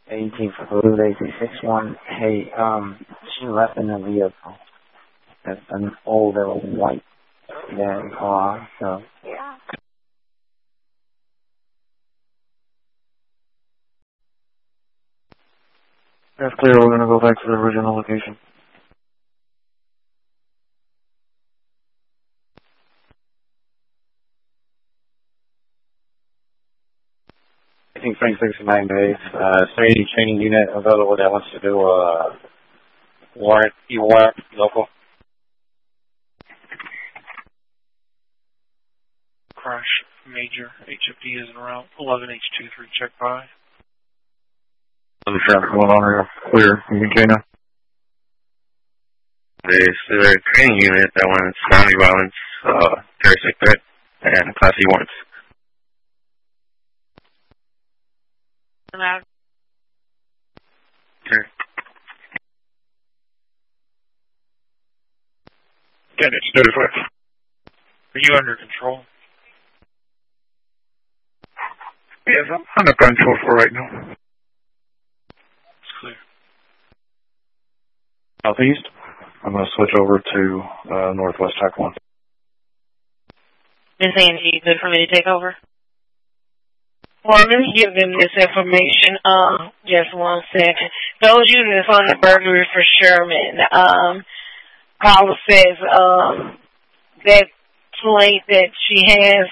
18 for Blue Daisy 61. Hey, she left in the vehicle. That's an older white car, so. Yeah. That's clear. We're going to go back to the original location. I think Frank 69 days. Is there any training unit available that wants to do a warrant, e-warrant, local? Crash major. HFD is en route. 11H23 check by. Other traffic going on here. Clear. You can continue. There's a training unit that wants family violence, terroristic threat, and Class E warrants. Sure. Get it. Notify. Are you under control? Yes, I'm under control for right now. It's clear. Southeast. I'm going to switch over to Northwest Track 1. Miss Angie, good for me to take over? Well, let me give them this information. Just 1 second. Those units on the burglary for Sherman. Caller says that plate that she has.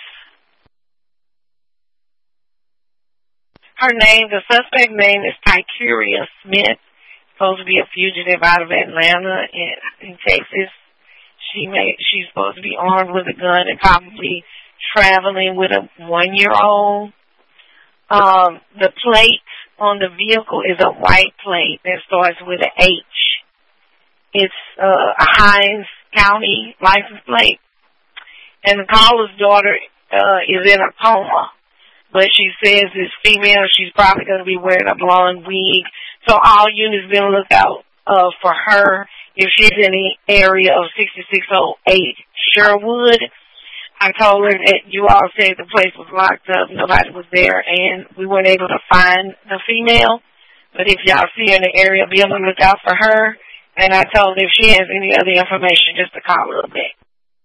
Her name, the suspect name is Tykeria Smith. Supposed to be a fugitive out of Atlanta in Texas. She's supposed to be armed with a gun and probably traveling with a 1-year-old. The plate on the vehicle is a white plate that starts with an H. It's a Hines County license plate. And the caller's daughter is in a coma. But she says this female, she's probably going to be wearing a blonde wig. So all units been look out for her if she's in the area of 6608 Sherwood. I told her that you all said the place was locked up, nobody was there, and we weren't able to find the female. But if y'all see her in the area, be on the lookout for her. And I told her if she has any other information, just to call her back.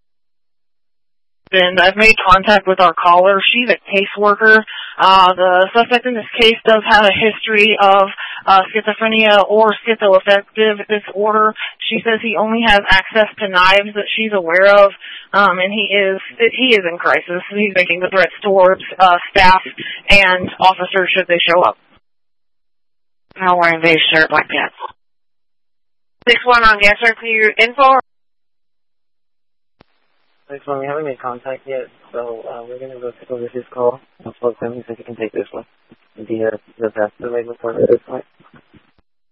Then I've made contact with our caller. She's a caseworker. The suspect in this case does have a history of schizophrenia or schizoaffective disorder. She says he only has access to knives that she's aware of, and he is in crisis. He's making the threats towards staff and officers should they show up. Not wearing beige shirt like that. 6-1 on gas or clear info. 6-1, we haven't made contact yet, so we're going to go take over his call. I'll spoke to him. He said he can take this one. The faster way before this one.